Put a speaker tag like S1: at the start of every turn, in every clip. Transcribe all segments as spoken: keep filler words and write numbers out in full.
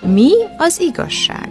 S1: Mi az igazság?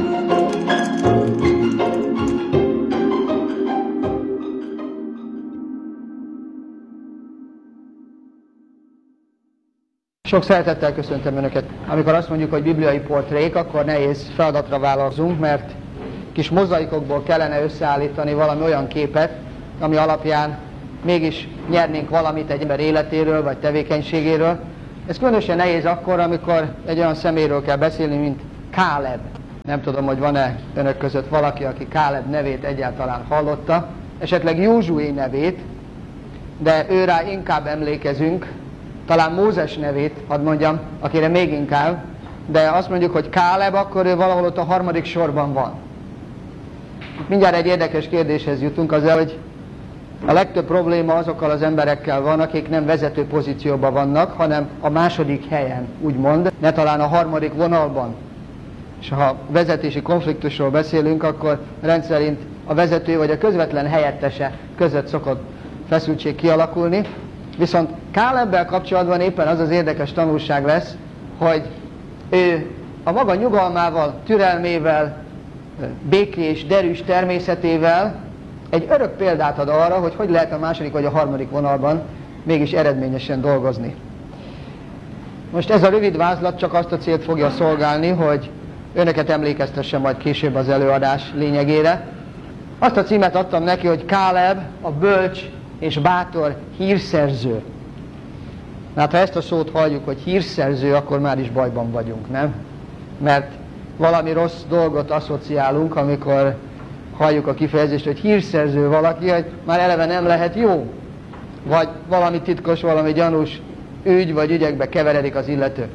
S2: Sok szeretettel köszöntöm Önöket. Amikor azt mondjuk, hogy bibliai portrék, akkor nehéz feladatra vállalkozunk, mert kis mozaikokból kellene összeállítani valami olyan képet, ami alapján mégis nyernénk valamit egy ember életéről vagy tevékenységéről. Ez különösen nehéz akkor, amikor egy olyan személyről kell beszélni, mint Káleb. Nem tudom, hogy van-e Önök között valaki, aki Káleb nevét egyáltalán hallotta, esetleg Józsué nevét, de őrá inkább emlékezünk, talán Mózes nevét, hadd mondjam, akire még inkább, de azt mondjuk, hogy Káleb, akkor ő valahol ott a harmadik sorban van. Mindjárt egy érdekes kérdéshez jutunk, az el, hogy a legtöbb probléma azokkal az emberekkel van, akik nem vezető pozícióban vannak, hanem a második helyen, úgymond, ne talán a harmadik vonalban. És ha vezetési konfliktusról beszélünk, akkor rendszerint a vezető vagy a közvetlen helyettese között szokott feszültség kialakulni. Viszont Kálebbel kapcsolatban éppen az az érdekes tanulság lesz, hogy ő a maga nyugalmával, türelmével, békés, derűs természetével egy örök példát ad arra, hogy hogy lehet a második vagy a harmadik vonalban mégis eredményesen dolgozni. Most ez a rövid vázlat csak azt a célt fogja szolgálni, hogy Önöket emlékeztessem majd később az előadás lényegére. Azt a címet adtam neki, hogy Káleb, a bölcs és bátor hírszerző. Hát ha ezt a szót halljuk, hogy hírszerző, akkor már is bajban vagyunk, nem? Mert valami rossz dolgot asszociálunk, amikor halljuk a kifejezést, hogy hírszerző valaki, hogy már eleve nem lehet jó. Vagy valami titkos, valami gyanús ügy vagy ügyekbe keveredik az illető.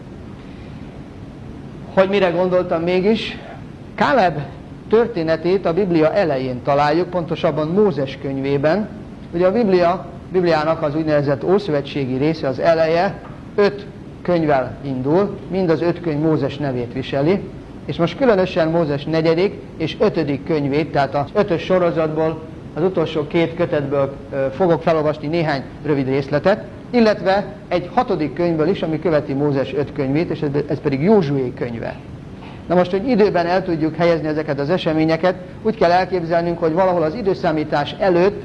S2: Hogy mire gondoltam mégis? Káleb történetét a Biblia elején találjuk, pontosabban Mózes könyvében. Ugye a Biblia, Bibliának az úgynevezett ószövetségi része, az eleje öt könyvvel indul, mind az öt könyv Mózes nevét viseli, és most különösen Mózes negyedik és ötödik könyvét, tehát az ötös sorozatból, az utolsó két kötetből fogok felolvasni néhány rövid részletet, illetve egy hatodik könyvből is, ami követi Mózes öt könyvét, és ez pedig Józsué könyve. Na most, hogy időben el tudjuk helyezni ezeket az eseményeket, úgy kell elképzelnünk, hogy valahol az időszámítás előtt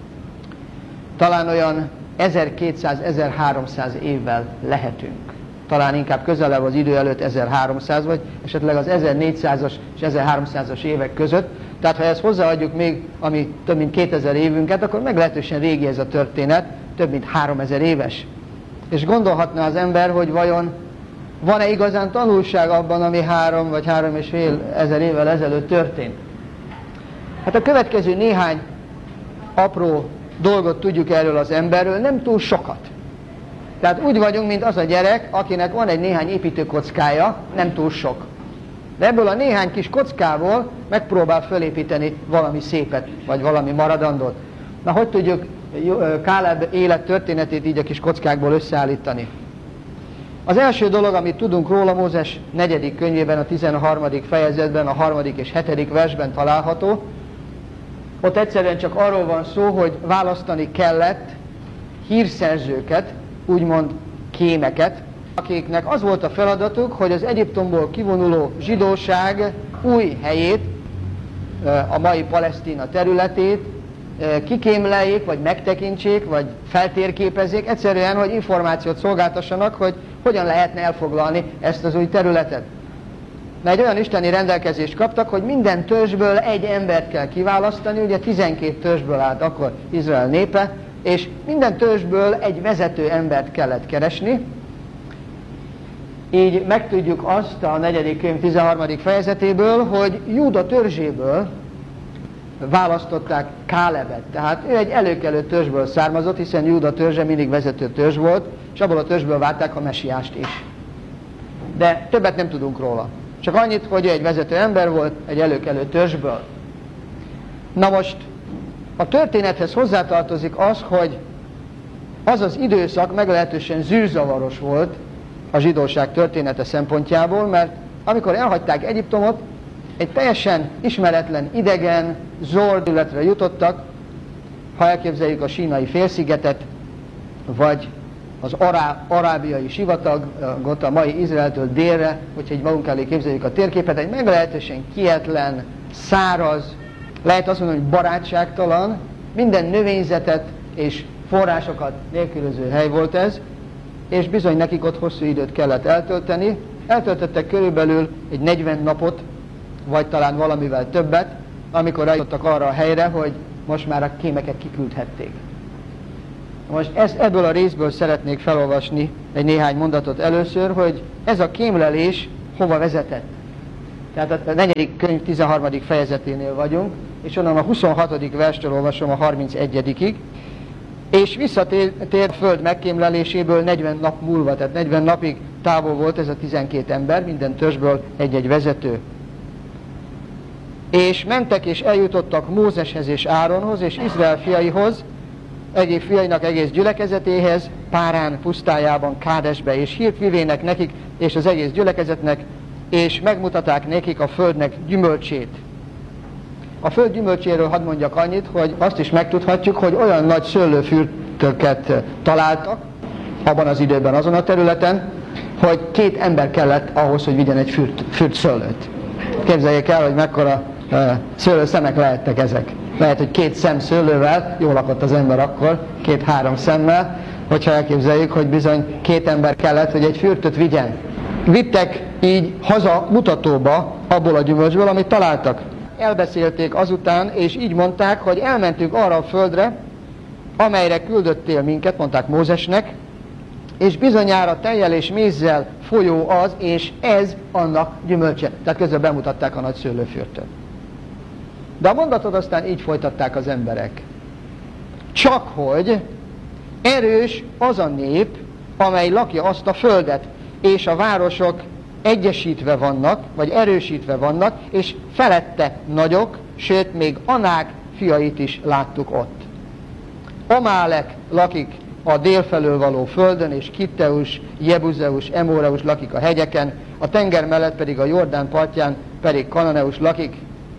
S2: talán olyan ezerkétszáz-ezerháromszáz évvel lehetünk. Talán inkább közelebb az idő előtt ezerháromszáz, vagy esetleg az ezernégyszázas és ezerháromszázas évek között. Tehát ha ezt hozzáadjuk még, ami több mint kétezer évünket, akkor meglehetősen régi ez a történet, több mint háromezer éves. És gondolhatna az ember, hogy vajon van-e igazán tanulság abban, ami három vagy három és fél ezer évvel ezelőtt történt? Hát a következő néhány apró dolgot tudjuk erről az emberről, nem túl sokat. Tehát úgy vagyunk, mint az a gyerek, akinek van egy néhány építőkockája, nem túl sok. De ebből a néhány kis kockából megpróbál fölépíteni valami szépet, vagy valami maradandót. Na, hogy tudjuk Káleb élet történetét így a kis kockákból összeállítani? Az első dolog, amit tudunk róla, Mózes negyedik könyvében, a tizenharmadik fejezetben, a harmadik és hetedik versben található. Ott egyszerűen csak arról van szó, hogy választani kellett hírszerzőket, úgymond kémeket, akiknek az volt a feladatuk, hogy az Egyiptomból kivonuló zsidóság új helyét, a mai Palesztina területét kikémleljék, vagy megtekintsék, vagy feltérképezzék, egyszerűen, hogy információt szolgáltassanak, hogy hogyan lehetne elfoglalni ezt az új területet. Na, egy olyan isteni rendelkezést kaptak, hogy minden törzsből egy embert kell kiválasztani, ugye tizenkét törzsből állt akkor Izrael népe, és minden törzsből egy vezető embert kellett keresni. Így megtudjuk azt a negyedik könyv tizenharmadik fejezetéből, hogy Júda törzséből választották Kálebet. Tehát ő egy előkelő törzsből származott, hiszen Júda törzse mindig vezető törzs volt, és abból a törzsből várták a mesiást is. De többet nem tudunk róla. Csak annyit, hogy ő egy vezető ember volt, egy előkelő törzsből. Na most, a történethez hozzátartozik az, hogy az az időszak meglehetősen zűrzavaros volt a zsidóság története szempontjából, mert amikor elhagyták Egyiptomot, egy teljesen ismeretlen, idegen, zord területre jutottak, ha elképzeljük a sínai félszigetet, vagy az ará, arábiai sivatagot, a mai Izraeltől délre, hogyha egy magunk elé képzeljük a térképet, egy meglehetősen kietlen, száraz, lehet azt mondani, hogy barátságtalan, minden növényzetet és forrásokat nélkülöző hely volt ez, és bizony nekik ott hosszú időt kellett eltölteni. Eltöltöttek körülbelül egy negyven napot, vagy talán valamivel többet, amikor eljutottak arra a helyre, hogy most már a kémeket kiküldhették. Most ezt, ebből a részből szeretnék felolvasni egy néhány mondatot először, hogy ez a kémlelés hova vezetett. Tehát a negyedik könyv tizenharmadik fejezeténél vagyunk, és onnan a huszonhatodik verstől olvasom a harmincegyedikig, és visszatért föld megkémleléséből negyven nap múlva, tehát negyven napig távol volt ez a tizenkét ember, minden törzsből egy-egy vezető. És mentek és eljutottak Mózeshez és Áronhoz, és Izrael fiaihoz, egyéb fiainak egész gyülekezetéhez, Párán pusztájában, Kádesbe, és hírt vivének nekik, és az egész gyülekezetnek, és megmutatták nekik a földnek gyümölcsét. A föld gyümölcséről hadd mondjak annyit, hogy azt is megtudhatjuk, hogy olyan nagy szőlőfürtöket találtak, abban az időben azon a területen, hogy két ember kellett ahhoz, hogy vigyen egy fürt, fürt szőlőt. Képzeljék el, hogy mekkora uh, szőlőszemek lehettek ezek. Lehet, hogy két szem szőlővel jól lakott az ember akkor, két-három szemmel, hogyha elképzeljük, hogy bizony két ember kellett, hogy egy fürtöt vigyen. Vittek így haza mutatóba abból a gyümölcsből, amit találtak. Elbeszélték azután, és így mondták, hogy elmentünk arra a földre, amelyre küldöttél minket, mondták Mózesnek, és bizonyára tejjel és mézzel folyó az, és ez annak gyümölcse. Tehát közben bemutatták a nagy szőlőfürtöt. De a mondatot aztán így folytatták az emberek. Csak hogy erős az a nép, amely lakja azt a földet, és a városok egyesítve vannak, vagy erősítve vannak, és felette nagyok, sőt, még Anák fiait is láttuk ott. Amálek lakik a délfelől való földön, és Kitteus, Jebuzeus, Emóreus lakik a hegyeken, a tenger mellett pedig a Jordán partján pedig Kananeus lakik.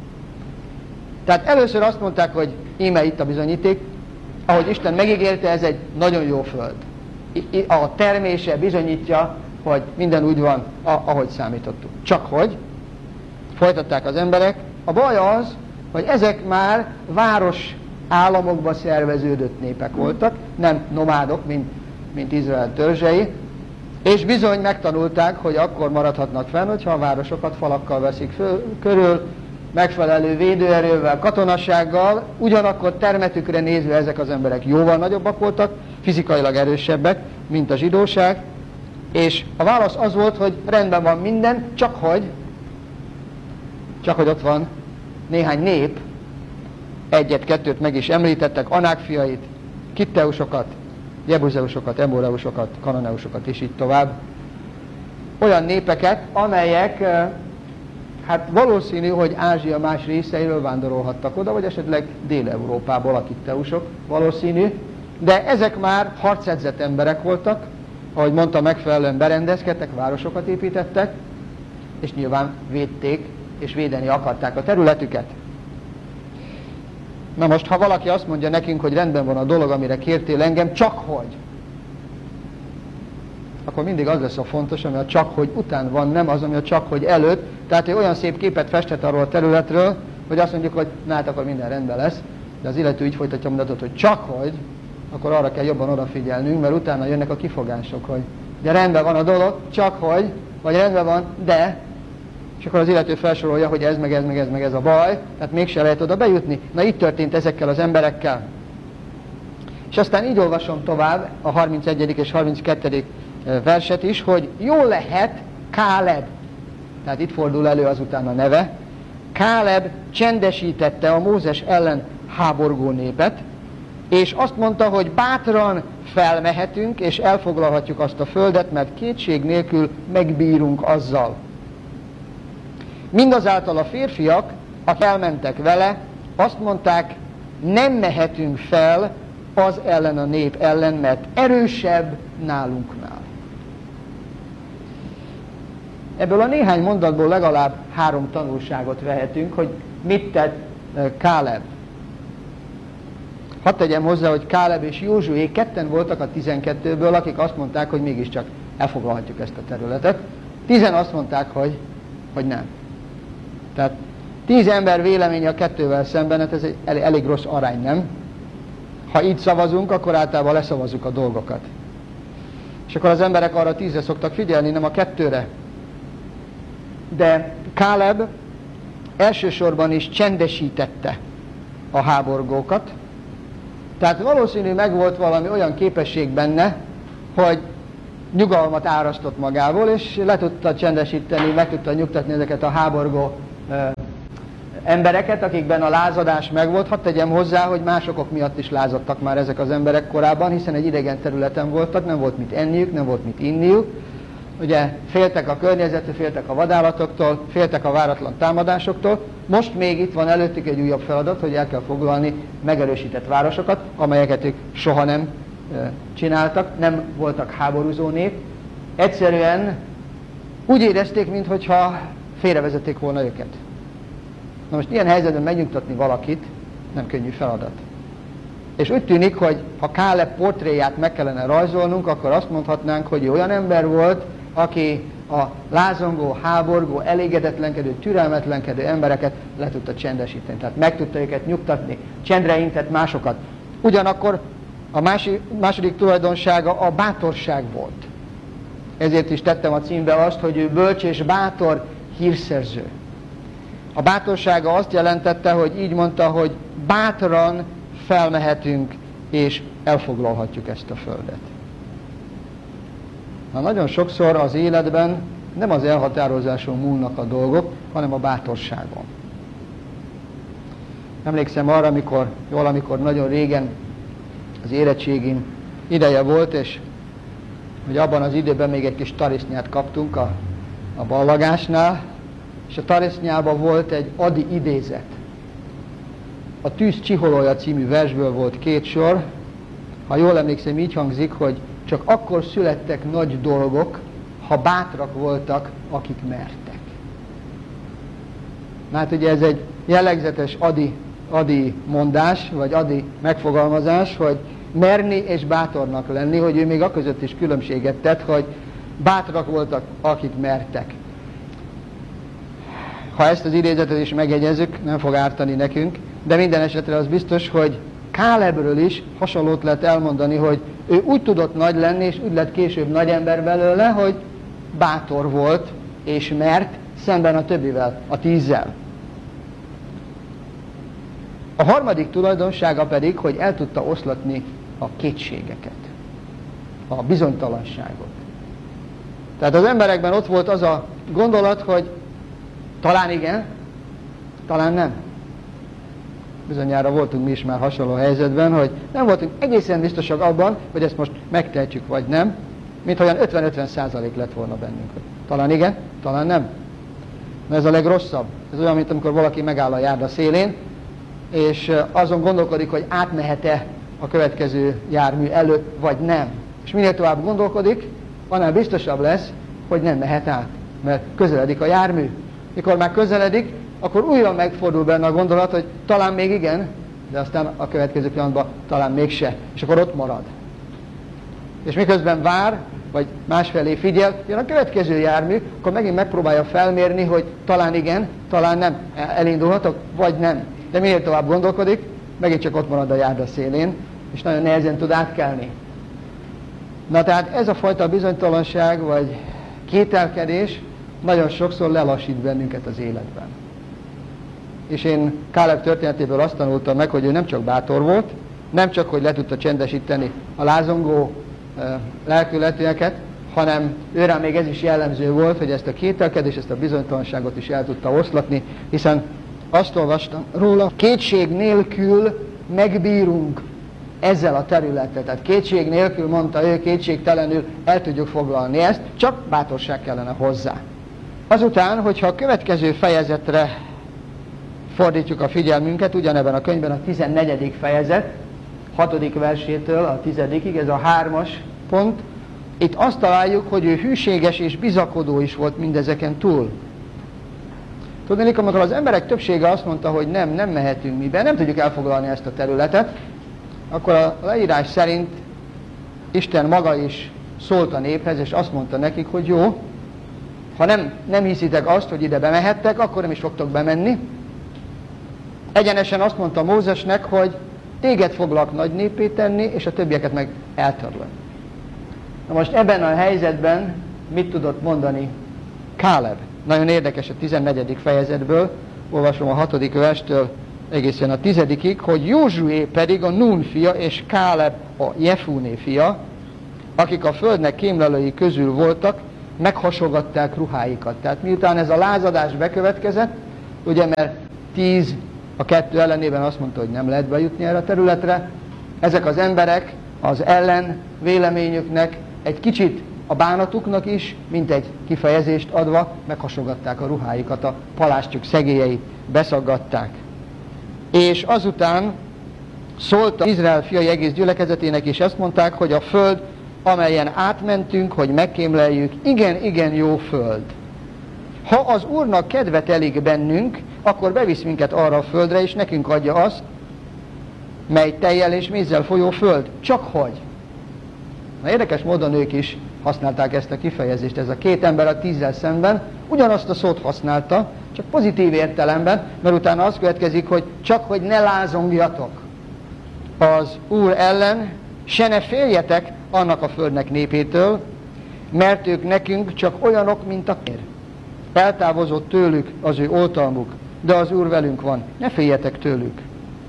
S2: Tehát először azt mondták, hogy íme itt a bizonyíték, ahogy Isten megígérte, ez egy nagyon jó föld. A termése bizonyítja, hogy minden úgy van, ahogy számítottuk. Csak hogy, folytatták az emberek, a baj az, hogy ezek már város államokba szerveződött népek voltak, nem nomádok, mint, mint Izrael törzsei, és bizony megtanulták, hogy akkor maradhatnak fenn, hogyha a városokat falakkal veszik föl, körül, megfelelő védőerővel, katonassággal, ugyanakkor termetükre nézve ezek az emberek jóval nagyobbak voltak, fizikailag erősebbek, mint a zsidóság, és a válasz az volt, hogy rendben van minden, csak hogy, csak hogy ott van néhány nép, egyet-kettőt meg is említettek, Anák fiait, Kitteusokat, Jebuzeusokat, Emóreusokat, Kananeusokat és így tovább. Olyan népeket, amelyek, hát valószínű, hogy Ázsia más részeiről vándorolhattak oda, vagy esetleg Dél-Európából a Kitteusok, valószínű, de ezek már harcedzett emberek voltak, ahogy mondta, megfelelően berendezkedtek, városokat építettek, és nyilván védték, és védeni akarták a területüket. Na most, ha valaki azt mondja nekünk, hogy rendben van a dolog, amire kértél engem, csak hogy, akkor mindig az lesz a fontos, ami a csak hogy után van, nem az, ami a csak hogy előtt. Tehát ő olyan szép képet festett arról a területről, hogy azt mondjuk, hogy na hát akkor minden rendben lesz, de az illető így folytatja a mondatot, hogy csak hogy, akkor arra kell jobban odafigyelnünk, mert utána jönnek a kifogások, hogy de rendben van a dolog, csak hogy, vagy rendben van, de, és akkor az illető felsorolja, hogy ez, meg ez, meg ez, meg ez a baj, tehát mégse lehet oda bejutni. Na itt történt ezekkel az emberekkel. És aztán így olvasom tovább a harmincegyedik és harminckettedik verset is, hogy jól lehet Káleb, tehát itt fordul elő azután a neve, Káleb csendesítette a Mózes ellen háborgó népet, és azt mondta, hogy bátran felmehetünk, és elfoglalhatjuk azt a földet, mert kétség nélkül megbírunk azzal. Mindazáltal a férfiak, akik elmentek vele, azt mondták, nem mehetünk fel az ellen a nép ellen, mert erősebb nálunknál. Ebből a néhány mondatból legalább három tanulságot vehetünk, hogy mit tett Káleb. Hadd tegyem hozzá, hogy Káleb és Józsué ketten voltak a tizenkettőből, akik azt mondták, hogy mégiscsak elfoglalhatjuk ezt a területet. Tizen azt mondták, hogy, hogy nem. Tehát tíz ember véleménye a kettővel szemben, hát ez egy elég, elég rossz arány, nem? Ha így szavazunk, akkor általában leszavazzuk a dolgokat. És akkor az emberek arra tízre szoktak figyelni, nem a kettőre. De Káleb elsősorban is csendesítette a háborgókat. Tehát valószínű megvolt valami olyan képesség benne, hogy nyugalmat árasztott magából, és le tudta csendesíteni, meg tudta nyugtatni ezeket a háborgó e, embereket, akikben a lázadás megvolt. Hadd tegyem hozzá, hogy másokok miatt is lázadtak már ezek az emberek korábban, hiszen egy idegen területen voltak, nem volt mit enniük, nem volt mit inniuk. Ugye féltek a környezettől, féltek a vadállatoktól, féltek a váratlan támadásoktól. Most még itt van előttük egy újabb feladat, hogy el kell foglalni megerősített városokat, amelyeket ők soha nem e, csináltak, nem voltak háborúzó nép. Egyszerűen úgy érezték, mintha félrevezették volna őket. Na most ilyen helyzetben megnyugtatni valakit nem könnyű feladat. És úgy tűnik, hogy ha Káleb portréját meg kellene rajzolnunk, akkor azt mondhatnánk, hogy olyan ember volt, aki a lázongó, háborgó, elégedetlenkedő, türelmetlenkedő embereket le tudta csendesíteni. Tehát meg tudta őket nyugtatni, csendre intett másokat. Ugyanakkor a mási, második tulajdonsága a bátorság volt. Ezért is tettem a címbe azt, hogy ő bölcs és bátor hírszerző. A bátorsága azt jelentette, hogy így mondta, hogy bátran felmehetünk és elfoglalhatjuk ezt a földet. Na, nagyon sokszor az életben nem az elhatározáson múlnak a dolgok, hanem a bátorságon. Emlékszem arra, amikor, jól, amikor nagyon régen az érettségim ideje volt, és hogy abban az időben még egy kis tarisznyát kaptunk a, a ballagásnál, és a tarisznyában volt egy Ady idézet. A Tűz csiholója című versből volt két sor. Ha jól emlékszem, így hangzik, hogy csak akkor születtek nagy dolgok, ha bátrak voltak, akik mertek. Na hát ugye ez egy jellegzetes Ady, Ady mondás, vagy Ady megfogalmazás, hogy merni és bátornak lenni, hogy ő még aközött is különbséget tett, hogy bátrak voltak, akik mertek. Ha ezt az idézetet is megjegyezzük, nem fog ártani nekünk, de minden esetre az biztos, hogy Kálebről is hasonlót lehet elmondani, hogy ő úgy tudott nagy lenni, és úgy lett később nagy ember belőle, hogy bátor volt és mert szemben a többivel, a tízzel. A harmadik tulajdonsága pedig, hogy el tudta oszlatni a kétségeket, a bizonytalanságot. Tehát az emberekben ott volt az a gondolat, hogy talán igen, talán nem. Bizonyára voltunk mi is már hasonló helyzetben, hogy nem voltunk egészen biztosak abban, hogy ezt most megtehetjük vagy nem, mint olyan ötven-ötven százalék lett volna bennünk. Talán igen, talán nem. Na ez a legrosszabb. Ez olyan, mint amikor valaki megáll a járda szélén, és azon gondolkodik, hogy átmehet-e a következő jármű előtt, vagy nem. És minél tovább gondolkodik, annál biztosabb lesz, hogy nem mehet át, mert közeledik a jármű. Mikor már közeledik, akkor újra megfordul benne a gondolat, hogy talán még igen, de aztán a következő pillanatban talán mégse, és akkor ott marad. És miközben vár, vagy másfelé figyel, jön a következő jármű, akkor megint megpróbálja felmérni, hogy talán igen, talán nem, elindulhatok, vagy nem. De minél tovább gondolkodik, megint csak ott marad a járda szélén, és nagyon nehezen tud átkelni. Na tehát ez a fajta bizonytalanság, vagy kételkedés nagyon sokszor lelassít bennünket az életben. És én Káleb történetéből azt tanultam meg, hogy ő nem csak bátor volt, nem csak, hogy le tudta csendesíteni a lázongó e, lelkületűeket, hanem őre még ez is jellemző volt, hogy ezt a kételkedést, ezt a bizonytalanságot is el tudta oszlatni, hiszen azt olvastam róla, kétség nélkül megbírunk ezzel a területtel. Tehát kétség nélkül, mondta ő, kétségtelenül el tudjuk foglalni ezt, csak bátorság kellene hozzá. Azután, hogyha a következő fejezetre fordítjuk a figyelmünket, ugyanebben a könyvben a tizennegyedik fejezet, hatodik versétől a tizedikig, ez a hármas pont, itt azt találjuk, hogy ő hűséges és bizakodó is volt mindezeken túl. Tudnék, amikor az emberek többsége azt mondta, hogy nem, nem mehetünk mibe, nem tudjuk elfoglalni ezt a területet, akkor a leírás szerint Isten maga is szólt a néphez, és azt mondta nekik, hogy jó, ha nem, nem hiszitek azt, hogy ide bemehettek, akkor nem is fogtok bemenni. Egyenesen azt mondta Mózesnek, hogy téged foglak nagy népé tenni, és a többieket meg eltörlöm. Na most ebben a helyzetben mit tudott mondani Káleb? Nagyon érdekes a tizennegyedik fejezetből, olvasom a hatodik verstől egészen a tizedikig, hogy Józsué pedig a Nun fia, és Káleb a Jefúné fia, akik a földnek kémlelői közül voltak, meghasogatták ruháikat. Tehát miután ez a lázadás bekövetkezett, ugye mert tíz a kettő ellenében azt mondta, hogy nem lehet bejutni erre a területre, ezek az emberek az ellen véleményüknek egy kicsit a bánatuknak is, mint egy kifejezést adva, meghasogatták a ruháikat, a palástjuk szegélyeit beszaggatták. És azután szólt az Izrael fiai egész gyülekezetének, és ezt mondták, hogy a föld, amelyen átmentünk, hogy megkémleljük, igen, igen jó föld. Ha az Úrnak kedve telik bennünk, akkor bevisz minket arra a földre, és nekünk adja azt, mely tejjel és mézzel folyó föld. Csak hogy? Na, érdekes módon ők is használták ezt a kifejezést, ez a két ember a tízzel szemben, ugyanazt a szót használta, csak pozitív értelemben, mert utána az következik, hogy csak hogy ne lázongjatok az Úr ellen, se ne féljetek annak a földnek népétől, mert ők nekünk csak olyanok, mint a kér. Eltávozott tőlük az ő oltalmuk, de az Úr velünk van, ne féljetek tőlük.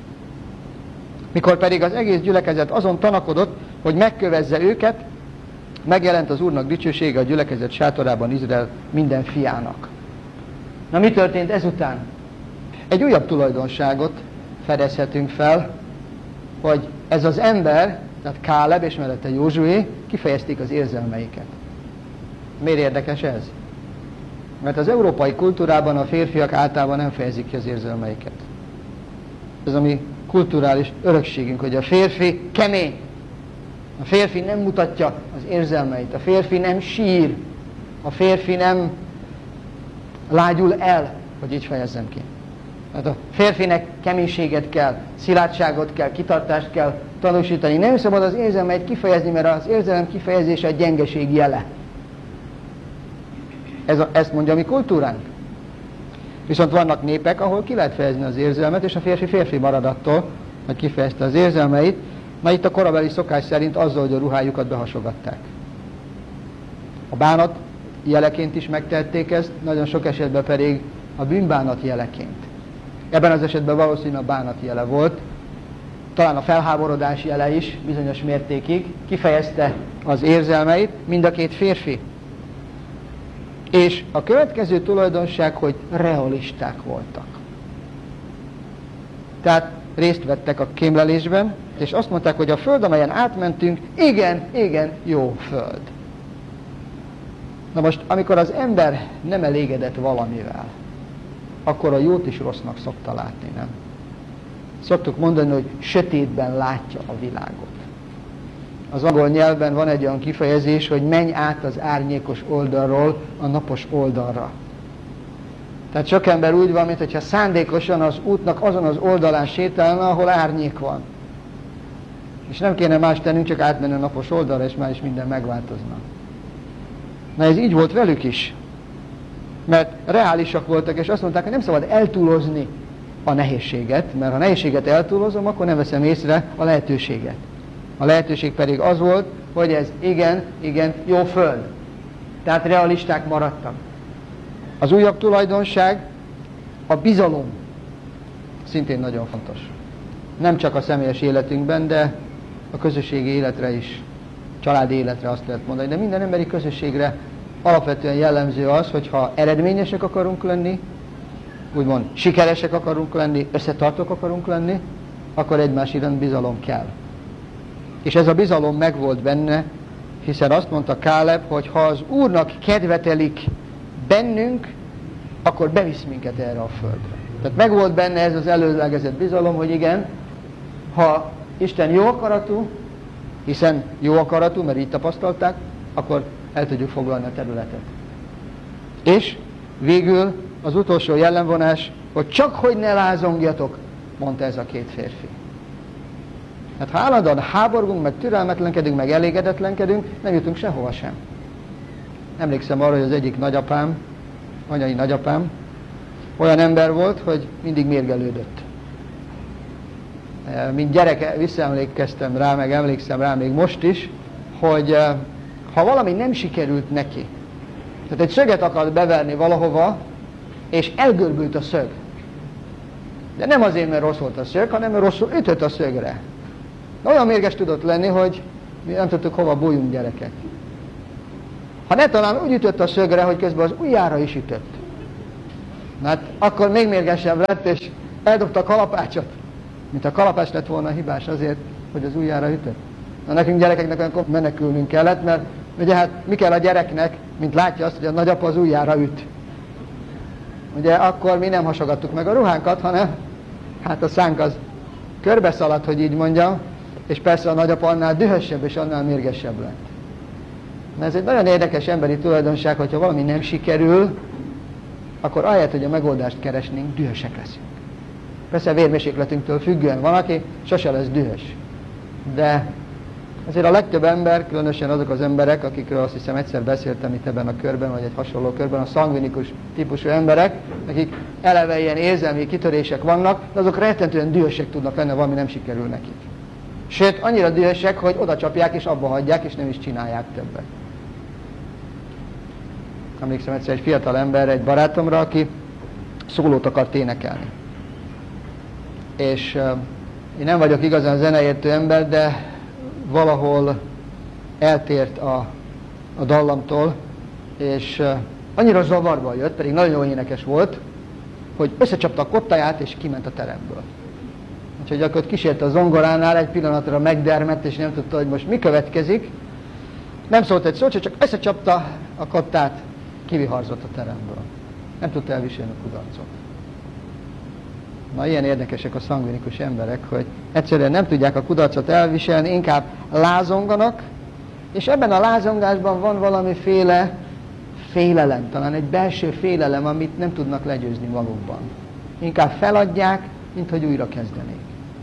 S2: Mikor pedig az egész gyülekezet azon tanakodott, hogy megkövezze őket, megjelent az Úrnak dicsősége a gyülekezet sátorában Izrael minden fiának. Na, mi történt ezután? Egy újabb tulajdonságot fedezhetünk fel, hogy ez az ember, tehát Káleb és mellette Józsué kifejezték az érzelmeiket. Miért érdekes ez? Mert az európai kultúrában a férfiak általában nem fejezik ki az érzelmeiket. Ez a mi kulturális örökségünk, hogy a férfi kemény. A férfi nem mutatja az érzelmeit, a férfi nem sír, a férfi nem lágyul el, hogy így fejezzem ki. Hát a férfinek keménységet kell, szilárdságot kell, kitartást kell tanúsítani. Nem szabad az érzelmeit kifejezni, mert az érzelem kifejezése a gyengeség jele. Ez a, ezt mondja a mi kultúránk. Viszont vannak népek, ahol ki lehet fejezni az érzelmet, és a férfi férfi marad attól, hogy kifejezte az érzelmeit. Na, itt a korabeli szokás szerint azzal, hogy a ruhájukat behasogatták. A bánat jeleként is megtették ezt, nagyon sok esetben pedig a bűnbánat jeleként. Ebben az esetben valószínűleg a bánat jele volt, talán a felháborodás jele is bizonyos mértékig kifejezte az érzelmeit, mind a két férfi. És a következő tulajdonság, hogy realisták voltak. Tehát részt vettek a kémlelésben, és azt mondták, hogy a föld, amelyen átmentünk, igen, igen, jó föld. Na most, amikor az ember nem elégedett valamivel, akkor a jót is rossznak szokta látni, nem? Szoktuk mondani, hogy sötétben látja a világot. Az angol nyelvben van egy olyan kifejezés, hogy menj át az árnyékos oldalról a napos oldalra. Tehát sok ember úgy van, mintha szándékosan az útnak azon az oldalán sétálna, ahol árnyék van. És nem kéne más tennünk, csak átmenni a napos oldalra, és már is minden megváltozna. Na, ez így volt velük is. Mert reálisak voltak, és azt mondták, hogy nem szabad eltúlozni a nehézséget, mert ha nehézséget eltúlozom, akkor nem veszem észre a lehetőséget. A lehetőség pedig az volt, hogy ez igen, igen, jó föld. Tehát realisták maradtak. Az újabb tulajdonság a bizalom. Szintén nagyon fontos. Nem csak a személyes életünkben, de a közösségi életre is, családi életre azt lehet mondani, de minden emberi közösségre alapvetően jellemző az, hogy ha eredményesek akarunk lenni, úgymond sikeresek akarunk lenni, összetartók akarunk lenni, akkor egymás iránt bizalom kell. És ez a bizalom megvolt benne, hiszen azt mondta Káleb, hogy ha az Úrnak kedve telik bennünk, akkor bevisz minket erre a földre. Tehát megvolt benne ez az előlegezett bizalom, hogy igen, ha Isten jó akaratú, hiszen jó akaratú, mert így tapasztalták, akkor el tudjuk foglalni a területet. És végül az utolsó jellemvonás, hogy csak hogy ne lázongjatok, mondta ez a két férfi. Hát ha állandóan háborgunk, meg türelmetlenkedünk, meg elégedetlenkedünk, nem jutunk sehova sem. Emlékszem arra, hogy az egyik nagyapám, anyai nagyapám, olyan ember volt, hogy mindig mérgelődött. Mint gyerek visszaemlékeztem rá, meg emlékszem rá még most is, hogy ha valami nem sikerült neki, tehát egy szöget akart beverni valahova, és elgörbült a szög. De nem azért, mert rossz volt a szög, hanem mert rosszul ütött a szögre. De olyan mérges tudott lenni, hogy mi nem tudtuk hova bújjunk, gyerekek. Ha ne talán úgy ütött a szögre, hogy közben az ujjára is ütött. Hát akkor még mérgesebb lett, és eldobta a kalapácsot. Mint a kalapács lett volna hibás azért, hogy az ujjára ütött. Na nekünk gyerekeknek olyankor menekülnünk kellett, mert ugye hát mi kell a gyereknek, mint látja azt, hogy a nagyapa az ujjára üt. Ugye akkor mi nem hasogattuk meg a ruhánkat, hanem hát a szánk az körbeszaladt, hogy így mondjam, és persze a nagyapa annál dühösebb és annál mérgesebb lett. Na ez egy nagyon érdekes emberi tulajdonság, hogyha valami nem sikerül, akkor ahelyett, hogy a megoldást keresnénk, dühösek leszünk. Persze a vérmérsékletünktől függően van, aki sose lesz dühös. De azért a legtöbb ember, különösen azok az emberek, akikről azt hiszem egyszer beszéltem itt ebben a körben, vagy egy hasonló körben, a szangvinikus típusú emberek, akik eleve ilyen érzelmi kitörések vannak, de azok rettentően dühösek tudnak lenni, valami nem sikerül nekik. Sőt, annyira dühösek, hogy oda csapják és abba hagyják, és nem is csinálják többet. Emlékszem egyszer egy fiatal ember, egy barátomra, aki szólót akart énekelni. És uh, én nem vagyok igazán zeneértő ember, de valahol eltért a, a dallamtól, és uh, annyira zavarba jött, pedig nagyon jó énekes volt, hogy összecsapta a kottáját, és kiment a teremből. Úgyhogy akkor kísérte a zongoránál, egy pillanatra megdermedt, és nem tudta, hogy most mi következik. Nem szólt egy szót, csak összecsapta a kottát, kiviharzott a teremből. Nem tudta elviselni a kudarcot. Na, ilyen érdekesek a szangvinikus emberek, hogy egyszerűen nem tudják a kudarcot elviselni, inkább lázonganak, és ebben a lázongásban van valamiféle félelem, talán egy belső félelem, amit nem tudnak legyőzni magukban. Inkább feladják, mint hogy újra kezdenék.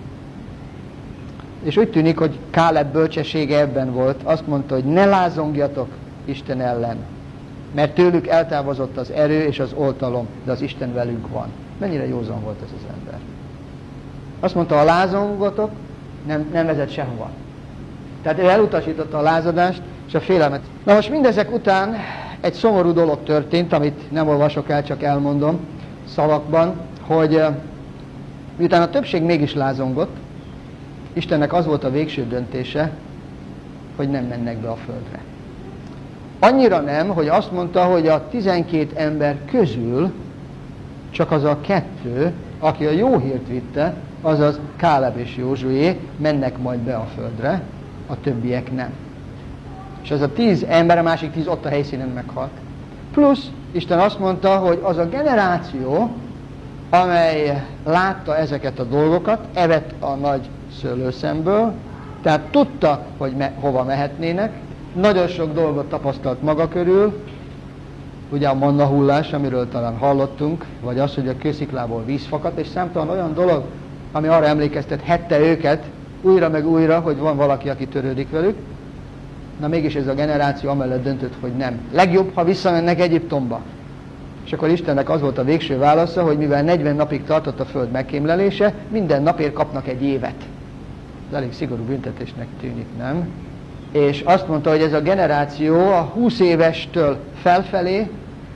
S2: És úgy tűnik, hogy Káleb bölcsessége ebben volt. Azt mondta, hogy ne lázongjatok Isten ellen, mert tőlük eltávozott az erő és az oltalom, de az Isten velünk van. Mennyire józan volt ez az ember. Azt mondta, ha lázongatok, nem, nem vezet sehova. Tehát ő elutasította a lázadást és a félelmet. Na most mindezek után egy szomorú dolog történt, amit nem olvasok el, csak elmondom szavakban, hogy miután a többség mégis lázongott, Istennek az volt a végső döntése, hogy nem mennek be a földre. Annyira nem, hogy azt mondta, hogy a tizenkét ember közül csak az a kettő, aki a jó hírt vitte, azaz Káleb és Józsué mennek majd be a földre, a többiek nem. És az a tíz ember, a másik tíz ott a helyszínen meghalt. Plusz Isten azt mondta, hogy az a generáció, amely látta ezeket a dolgokat, evett a nagy szőlőszemből, tehát tudta, hogy me- hova mehetnének, nagyon sok dolgot tapasztalt maga körül, ugye a manna hullás, amiről talán hallottunk, vagy az, hogy a kősziklából víz fakadt, és számtalan olyan dolog, ami arra emlékeztethette őket újra meg újra, hogy van valaki, aki törődik velük. Na mégis ez a generáció amellett döntött, hogy nem. Legjobb, ha visszamennek Egyiptomba. És akkor Istennek az volt a végső válasza, hogy mivel negyven napig tartott a föld megkémlelése, minden napért kapnak egy évet. Ez elég szigorú büntetésnek tűnik, nem? És azt mondta, hogy ez a generáció a húsz évestől felfelé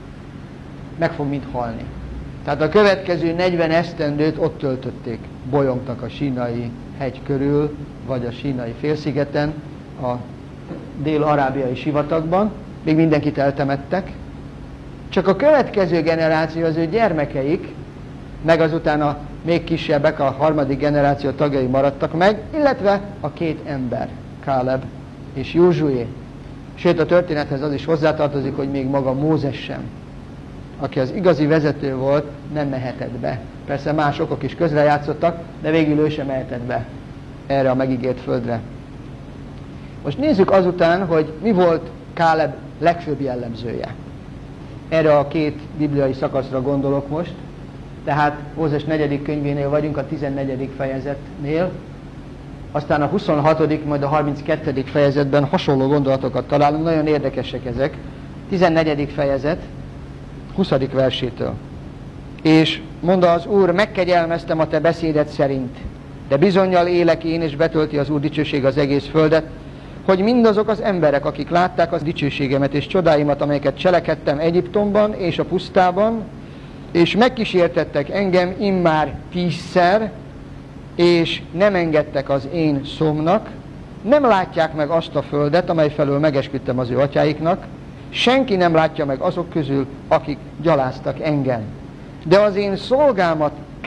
S2: meg fog mind halni. Tehát a következő negyven esztendőt ott töltötték. Bolyongtak a sínai hegy körül, vagy a sínai félszigeten, a dél-arábiai sivatagban, még mindenkit eltemettek. Csak a következő generáció, az ő gyermekeik, meg azután a még kisebbek, a harmadik generáció tagjai maradtak meg, illetve a két ember, Káleb és Józsué. Sőt, a történethez az is hozzátartozik, hogy még maga Mózes sem, aki az igazi vezető volt, nem mehetett be. Persze más okok is közrejátszottak, de végül ő sem mehetett be erre a megígért földre. Most nézzük azután, hogy mi volt Káleb legfőbb jellemzője. Erre a két bibliai szakaszra gondolok most, tehát Mózes negyedik könyvénél vagyunk, a tizennegyedik fejezetnél, Aztán a huszonhatodik majd a harminckettedik fejezetben hasonló gondolatokat találunk, nagyon érdekesek ezek. tizennegyedik fejezet, huszadik versétől. És mondta az Úr, megkegyelmeztem a te beszédet szerint, de bizonnyal élek én, és betölti az Úr dicsőség az egész földet, hogy mindazok az emberek, akik látták az dicsőségemet és csodáimat, amelyeket cselekedtem Egyiptomban és a pusztában, és megkísértettek engem immár tízszer, és nem engedtek az én szomnak, nem látják meg azt a földet, amely felől megesküdtem az ő atyáiknak, senki nem látja meg azok közül, akik gyaláztak engem. De az én szolgámat